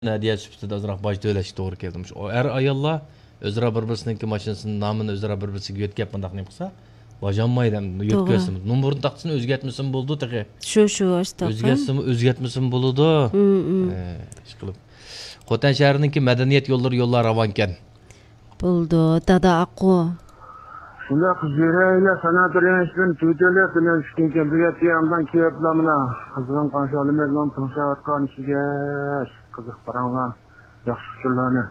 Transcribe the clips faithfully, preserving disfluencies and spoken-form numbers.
Hadiye süpütü azırak başta öleşik doğru keldim. O er ayalla özra birbirisininki maşinasının namını özra birbirisiga yetkep mındaq ne qilsa, bajanmaydı yetkesimi. Numurun taqsın özgetmisin buldu tağı. Şu şu işte. Özgetsin özgetmisin buludu. Ee, iş qilib. Xotan shahrininki madaniyat yo'llari yo'llar ravankan. Buldu. Dada aqu. Shunda qiziralar sanator institutini tutelar bilan ishga birga yandan keliblamina. Qizg'in qanshali bilan tinchayotgan ishiga qiziq qaranglar. Yaxshi fikrlarni.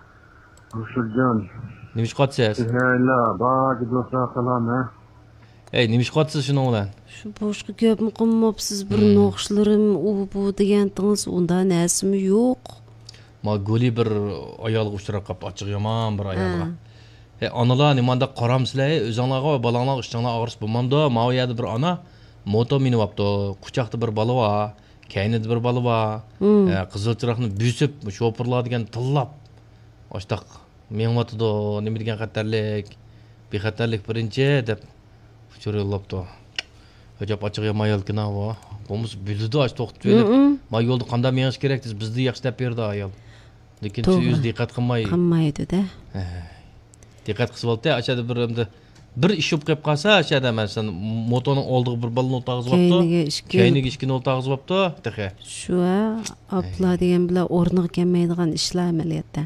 Rushuljon. Nimish qotsiz? Qiziralar ba'zi do'stlar qilamiz. Ey, nimish qotsiz shuni bilan? Şu boşqa gapni qilmabsiz bir noxshlarim u bu degandingiz unda nasimi yo'q. Ma goli bir ayolga uchrab qolib, ochiq yomon bir ayolga. E analar nimanda qaramsizlar, o'zinglarga va balanglar ishinglar og'ris bo'lmamdi. Ma u yerda bir ana moto minib olibdi. Quchoqda bir bola bor, kaynida bir bola bor. E qizil chiroqni büsib, shopirlar degan tillab. Ochtaq menvatdi, nima degan xatarlik, bexatarlik birinchi deb uchirlabdi. Hojab ochiq yomon ayolkina va bo'lmasa bildi ash to'xtatib berib, ma yo'lda qanday menish kerak deb bizni yaxshilab berdi ayol. Lekin shu o'z diqqat qilmay. Qilmaydi-da. Diqqat qilib oldi, aşağıda bir endi bir ish bo'lib qolib qolsa, aşağıda masalan motoning oldiga bir balon o'tag'izib olibdi. Keyniga ishkini o'tag'izib olibdi, taxe. Shu apla degan bilan o'rniga kelmaydigan ishlar amaliyotda.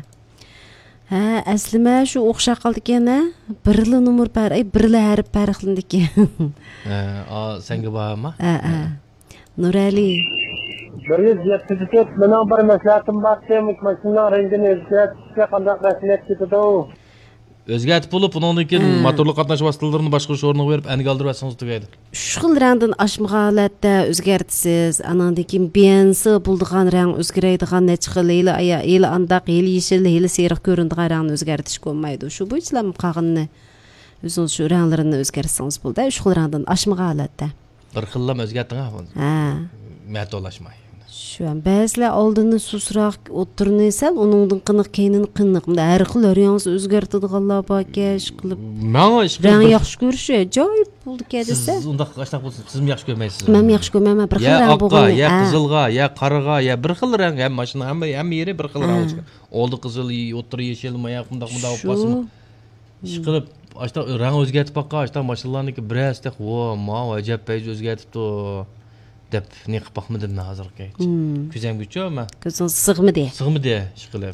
Ha, aslima shu o'xshab qoldi ekan-a? Birli numar par, ay birli harf farqlandi ekan. Ha, a senga bormi? Ha, ha. Nurali. bir yuz yetmish to'rt mening bir maslahatim bor, mashinaning rangini o'zgartirishga qanday maslahat ketadi? O'zgartib bo'lib, undan keyin motorli qatnash vositalarini boshqarish o'rniga berib, aniq oldirsangiz tugaydi. Shu xil rangdan oshmagan holatda o'zgartisiz, anandan keyin bensi bo'ldigan rang o'zgaradigan necha xil yili aya, yili andaq, yili yeshil, yili seriq ko'rinadigan rangni o'zgartirish bo'lmaydi. Shu bo'yicha qag'inni o'zingiz shu ranglarini o'zgartsangiz bo'ldi. Shu xil rangdan oshmagan holatda. Bir xillam o'zgartdinga. Ha. Matolashmay. Şu an bazılar oldini susroq o'tirni sal, uningdan qiniq keynini qiniq. Har xil rangni o'zgartiradiganlar bor kesh qilib. Men ish rang yaxshi ko'rish ajoyib bo'ldi desa. Siz undaq qashnaq bo'lsa, siz yaxshi ko'rmaysiz. Men yaxshi ko'rmayman, bir xil rang bo'lgan. Ya qizilga, ya qariga, ya bir xil rang, ham mashina hamma hamma yeri bir xil rang. Oldi qizil, o'tir yeshil, moya bundaq bundaq bo'lsin. Ish qilib, ashta rang o'zgartib baqa, ashta mashinalarniki birazda, vo, ma ajab payz o'zgartibdi. deb ne qilib baxmidim men hozirga. Ko'zamgacha men. Ko'zing sig'midi? Sig'midi ish qilib.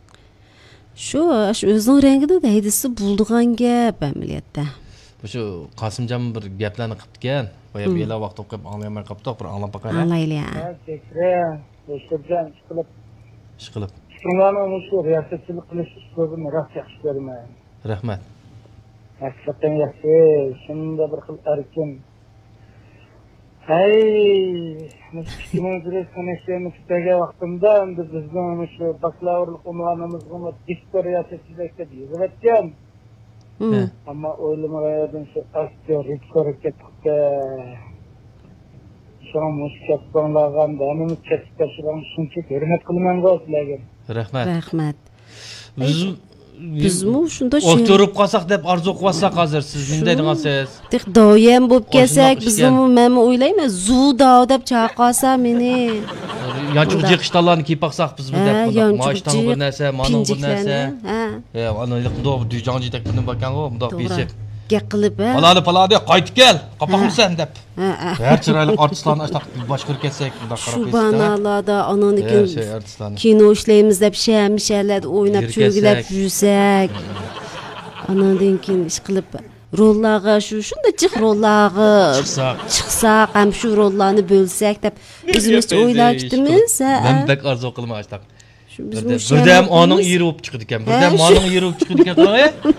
Shu, shu o'zining rangida haydisi bo'ldigan gap amaliyotda. Shu Qosimjon bir gaplarni qilib ekan. Boya bela vaqt o'qib anglamay qolibdi, bir anglab baqaylar. Anglayli. Tekra, o'shtirgan ish qilib. Ish qilib. Shunlarni shu riyosatchilik qilish uslubini rost yaxshi ko'raman. Rahmat. Haqiqatan yaxshi, shunda bir xil erkin. Hey, mushkilimni qilishni istagan vaqtimda endi bizning shu bakalavrlik unvonimizga diskoriyasiga yozayotgan. Ammo o'ylamagan shu aktyor rekordga chiqdi. Shu mushkillarga hamma kesib shuncha hurmat qilaman sizlarga. Rahmat. Rahmat. Biz Bizmi shunda shu o'tirib qolsak deb arzu qilsak hozir siz nima deydigansiz? Tiq doim bo'lib kelsak, bizmi men o'ylayman, zuda deb chaqasa meni. Yanchuk jiqishlarni kiyib qolsak biz deb mashtan bir narsa, mana bir narsa. Ha. Ya, ana liqdo dujanji tek buni bakango, bundoq besib. Qilib, ha. Paladi paladi qaytib kel, qopaqmisan deb. Ha. Har chiroyli artistlarni ashtaq boshqarib ketsak, bundoq qarab Shu banalarda anonikin kino ishlaymiz deb shamshalarda o'ynab cho'gilab yursak. Anondan keyin ish qilib rollarga shu shunda jiq rollarga chiqsak, ham shu rollarni bo'lsak deb o'zimiz o'ylashimiz, ha. Men bak arzu qilma ashtaq. Birdam oning eri bo'lib chiqdi ekan. Birdam oning eri bo'lib chiqdi ekan.